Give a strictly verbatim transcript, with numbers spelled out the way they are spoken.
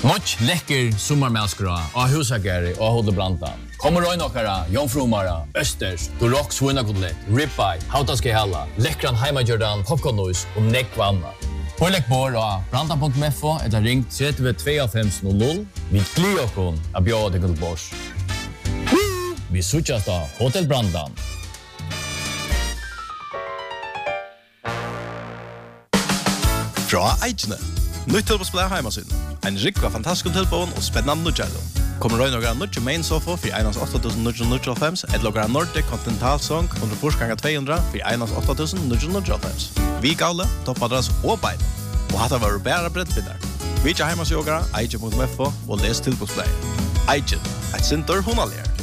Nåt läcker sommarmälskra och husagare och håller branta. Kommer röj nåkara, jomfrumara, östers, durock svinnakotlett, ribeye, hautaske hella, läckran heimagjordan, popcornnois och neckvanna. Och läck bor och branta punkt f o eller ring tre två fem noll noll. Vi kliar kon att bjöda till Gullbors. Vi switchas då Hotel Brandan. Fra Eikene. Nytt tilbosplay heimasyn. En rik av fantastisk tilbån og spennende nødgjælder. Kommer røy noen nødgjør main sofa for en åtta tusen nio hundra nittiofem, et logra Nordic Continental Song hundra fyrst ganger två hundra for en åtta tusen nio hundra nittiofem. Vi gavle, toppadress og bein. Og hatt var bæra brettfinner. Vi ikke heimasjogere, eikje punkt f o og les tilbosplay. Eikje, et sinter hunalier.